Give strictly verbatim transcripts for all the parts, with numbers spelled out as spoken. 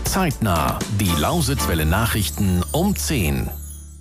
Zeitnah, die Lausitzwelle Nachrichten um zehn.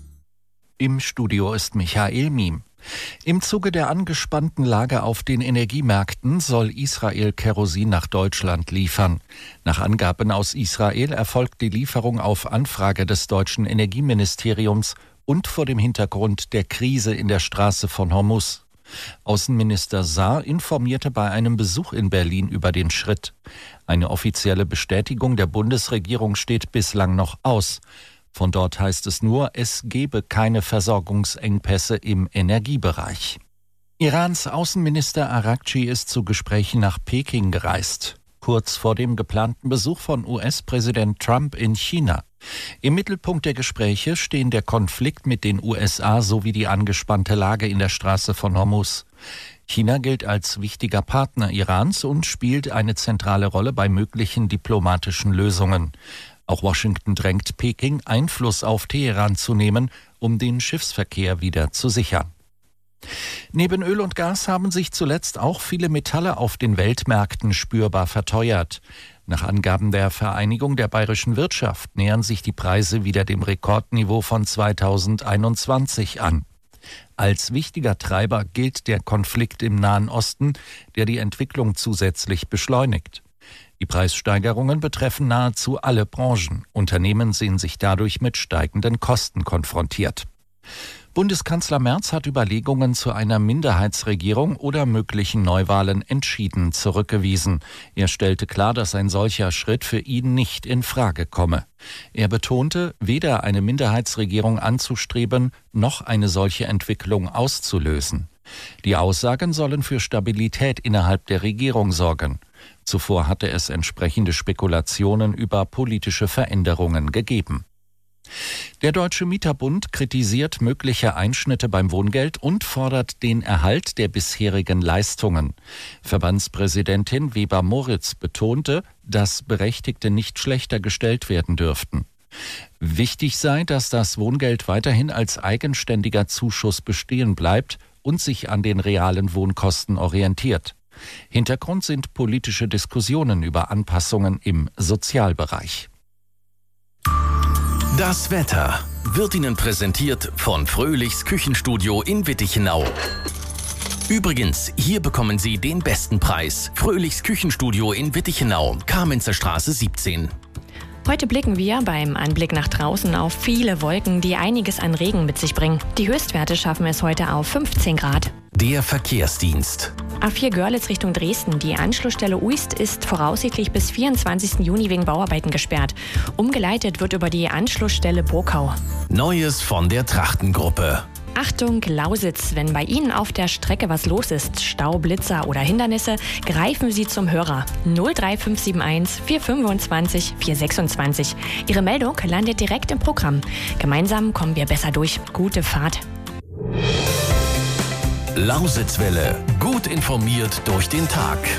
Im Studio ist Michael Miem. Im Zuge der angespannten Lage auf den Energiemärkten soll Israel Kerosin nach Deutschland liefern. Nach Angaben aus Israel erfolgt die Lieferung auf Anfrage des deutschen Energieministeriums und vor dem Hintergrund der Krise in der Straße von Hormuz. Außenminister Saar informierte bei einem Besuch in Berlin über den Schritt. Eine offizielle Bestätigung der Bundesregierung steht bislang noch aus. Von dort heißt es nur, es gebe keine Versorgungsengpässe im Energiebereich. Irans Außenminister Araghchi ist zu Gesprächen nach Peking gereist, kurz vor dem geplanten Besuch von U S-Präsident Trump in China. Im Mittelpunkt der Gespräche stehen der Konflikt mit den U S A sowie die angespannte Lage in der Straße von Hormuz. China gilt als wichtiger Partner Irans und spielt eine zentrale Rolle bei möglichen diplomatischen Lösungen. Auch Washington drängt Peking, Einfluss auf Teheran zu nehmen, um den Schiffsverkehr wieder zu sichern. Neben Öl und Gas haben sich zuletzt auch viele Metalle auf den Weltmärkten spürbar verteuert. Nach Angaben der Vereinigung der bayerischen Wirtschaft nähern sich die Preise wieder dem Rekordniveau von zweitausendeinundzwanzig an. Als wichtiger Treiber gilt der Konflikt im Nahen Osten, der die Entwicklung zusätzlich beschleunigt. Die Preissteigerungen betreffen nahezu alle Branchen. Unternehmen sehen sich dadurch mit steigenden Kosten konfrontiert. Bundeskanzler Merz hat Überlegungen zu einer Minderheitsregierung oder möglichen Neuwahlen entschieden zurückgewiesen. Er stellte klar, dass ein solcher Schritt für ihn nicht in Frage komme. Er betonte, weder eine Minderheitsregierung anzustreben, noch eine solche Entwicklung auszulösen. Die Aussagen sollen für Stabilität innerhalb der Regierung sorgen. Zuvor hatte es entsprechende Spekulationen über politische Veränderungen gegeben. Der Deutsche Mieterbund kritisiert mögliche Einschnitte beim Wohngeld und fordert den Erhalt der bisherigen Leistungen. Verbandspräsidentin Weber-Moritz betonte, dass Berechtigte nicht schlechter gestellt werden dürften. Wichtig sei, dass das Wohngeld weiterhin als eigenständiger Zuschuss bestehen bleibt und sich an den realen Wohnkosten orientiert. Hintergrund sind politische Diskussionen über Anpassungen im Sozialbereich. Das Wetter wird Ihnen präsentiert von Fröhlichs Küchenstudio in Wittichenau. Übrigens, hier bekommen Sie den besten Preis. Fröhlichs Küchenstudio in Wittichenau, Kamenzer Straße siebzehn. Heute blicken wir beim Anblick nach draußen auf viele Wolken, die einiges an Regen mit sich bringen. Die Höchstwerte schaffen es heute auf fünfzehn Grad. Der Verkehrsdienst. A vier Görlitz Richtung Dresden. Die Anschlussstelle Uist ist voraussichtlich bis vierundzwanzigsten Juni wegen Bauarbeiten gesperrt. Umgeleitet wird über die Anschlussstelle Burkau. Neues von der Trachtengruppe. Achtung, Lausitz, wenn bei Ihnen auf der Strecke was los ist, Stau, Blitzer oder Hindernisse, greifen Sie zum Hörer null drei fünf sieben eins vier fünfundzwanzig vier sechsundzwanzig. Ihre Meldung landet direkt im Programm. Gemeinsam kommen wir besser durch. Gute Fahrt. Lausitzwelle. Gut informiert durch den Tag.